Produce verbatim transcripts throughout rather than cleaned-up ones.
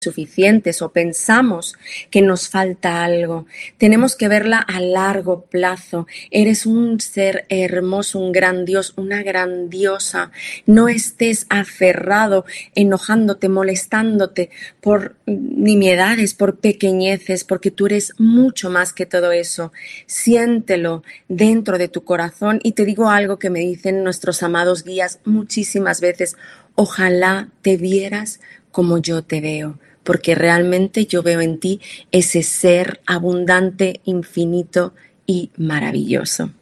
suficientes o pensamos que nos falta algo. Tenemos que verla a largo plazo. Eres un ser hermoso, un gran Dios, una gran diosa. No estés aferrado, enojándote, molestándote por nimiedades, por pequeñeces, porque tú eres mucho más que todo eso. Siéntelo dentro de tu corazón y te digo algo que me dicen nuestros amados guías muchísimas veces. Ojalá te vieras como yo te veo, porque realmente yo veo en ti ese ser abundante, infinito y maravilloso.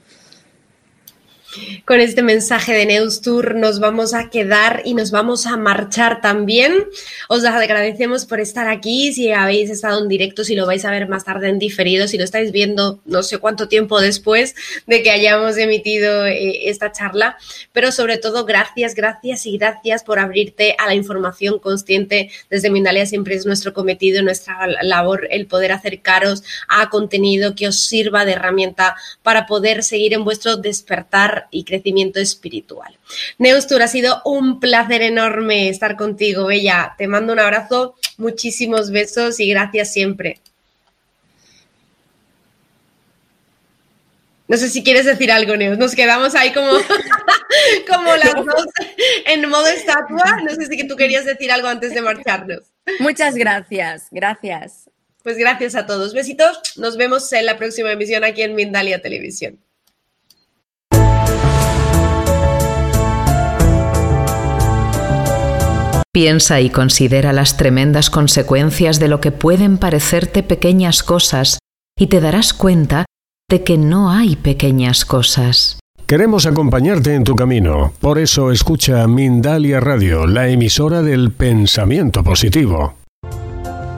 Con este mensaje de Neustur nos vamos a quedar y nos vamos a marchar también. Os agradecemos por estar aquí, si habéis estado en directo, si lo vais a ver más tarde en diferido, si lo estáis viendo no sé cuánto tiempo después de que hayamos emitido eh, esta charla, pero sobre todo gracias, gracias y gracias por abrirte a la información consciente. Desde Mindalia siempre es nuestro cometido, nuestra labor el poder acercaros a contenido que os sirva de herramienta para poder seguir en vuestro despertar y crecimiento espiritual. Neustur, ha sido un placer enorme estar contigo, Bella. Te mando un abrazo, muchísimos besos y gracias siempre. No sé si quieres decir algo, Neus. Nos quedamos ahí como, como las dos en modo estatua. No sé si tú querías decir algo antes de marcharnos. Muchas gracias, gracias. Pues gracias a todos. Besitos. Nos vemos en la próxima emisión aquí en Mindalia Televisión. Piensa y considera las tremendas consecuencias de lo que pueden parecerte pequeñas cosas y te darás cuenta de que no hay pequeñas cosas. Queremos acompañarte en tu camino. Por eso escucha Mindalia Radio, la emisora del pensamiento positivo.